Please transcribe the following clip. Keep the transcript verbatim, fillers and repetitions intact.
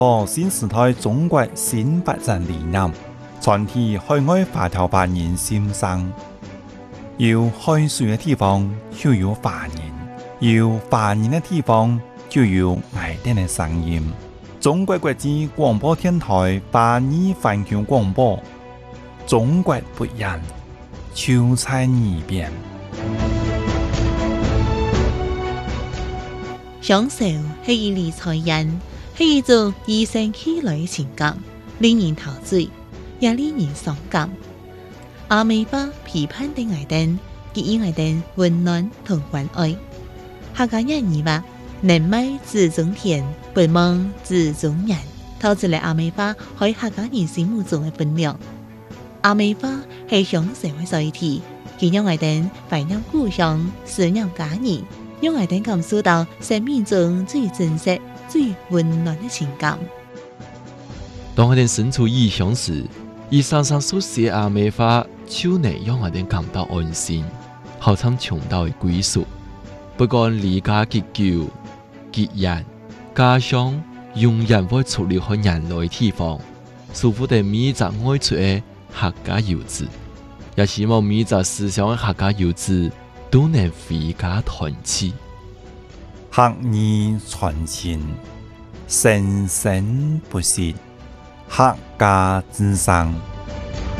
和新时代中国新发展理念，全体海外华侨华人心声。有海水的地方就有华人，有华人的地方就有爱哋的聲音。中國國際廣播電台華語環球廣播，中國不一樣，就在耳邊。 享受係一理財人，係一種與生俱來的情感，令人陶醉，也令人傷感。阿美巴批判的愛燈，給予愛燈溫暖同關愛。客家人語話：人美自中田，不忙自中人，透出嚟阿美巴喺客家人心目中嘅分量。阿美巴係向社會載體，佢讓愛燈懷念故鄉，思念家人，讓愛燈感受到生命中最真實、最溫暖嘅情感。 當我哋身處異鄉時，以常常書寫阿美話，就能讓我哋感到安心，好像尋到嘅歸屬。不管離家結久、結人，家鄉永遠會出離開人類地方。祝福哋每隻愛出嘅客家遊子，也希望每隻思鄉嘅客家遊子都能回家團聚。 客語傳情，生生不息，客家之聲。